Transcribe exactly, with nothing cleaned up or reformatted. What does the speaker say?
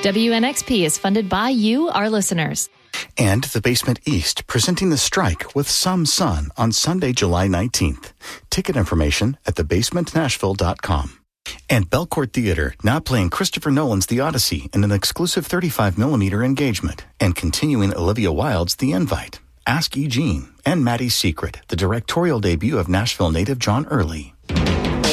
W N X P is funded by you, our listeners. And The Basement East, presenting The Strike with Some Sun on Sunday, July nineteenth. Ticket information at the basement nashville dot com. And Belcourt Theater, now playing Christopher Nolan's The Odyssey in an exclusive thirty-five millimeter engagement, and continuing Olivia Wilde's The Invite. Ask E. Jean, and Maddie's Secret, the directorial debut of Nashville native John Early.